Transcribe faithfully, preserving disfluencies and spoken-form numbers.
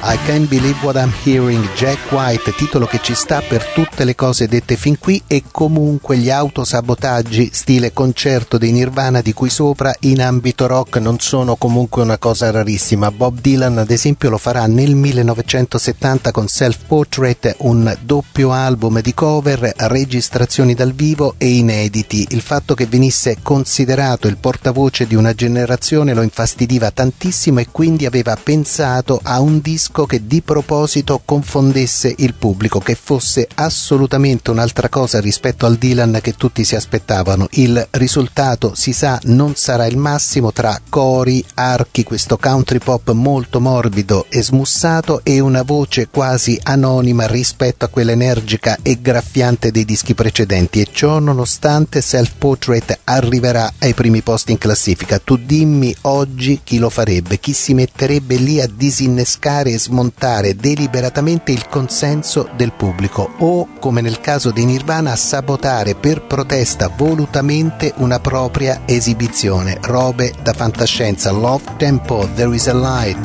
I Can't Believe What I'm Hearing, Jack White, titolo che ci sta per tutte le cose dette fin qui, e comunque gli autosabotaggi stile concerto dei Nirvana di cui sopra in ambito rock non sono comunque una cosa rarissima. Bob Dylan ad esempio lo farà nel millenovecentosettanta con Self Portrait, un doppio album di cover, registrazioni dal vivo e inediti. Il fatto che venisse considerato il portavoce di una generazione lo infastidiva tantissimo e quindi aveva pensato a un disco che di proposito confondesse il pubblico, che fosse assolutamente un'altra cosa rispetto al Dylan che tutti si aspettavano. Il risultato, si sa, non sarà il massimo, tra cori, archi, questo country pop molto morbido e smussato e una voce quasi anonima rispetto a quella energica e graffiante dei dischi precedenti, e ciò nonostante Self Portrait arriverà ai primi posti in classifica. Tu dimmi oggi chi lo farebbe, chi si metterebbe lì a disinnescare e smontare deliberatamente il consenso del pubblico, o, come nel caso dei Nirvana, a sabotare per protesta volutamente una propria esibizione. Robe da fantascienza. Love Tempo, There Is a Light.